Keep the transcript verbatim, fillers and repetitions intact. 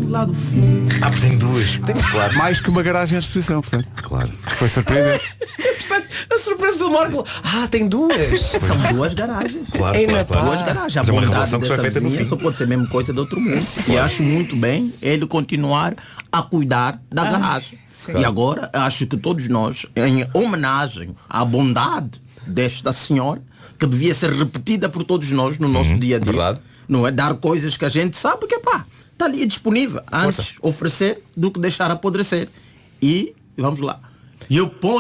lá do fundo. Ah, tem duas. Tem, claro. Mais que uma garagem à exposição, portanto. Claro. Foi surpreendente. A surpresa do Marco. Ah, tem duas. São duas garagens. Claro, Ei, claro, claro. Duas garagens. A Mas é uma bondade revelação que só é dessa feita no vizinha fim. só pode ser mesmo coisa de outro mundo. E acho muito bem ele continuar a cuidar da garagem. E agora acho que todos nós, em homenagem à bondade desta senhora, que devia ser repetida por todos nós no nosso dia a dia. Verdade. Não é dar coisas que a gente sabe que pá, está ali disponível. Antes Força. oferecer do que deixar apodrecer. E vamos lá. Eu ponho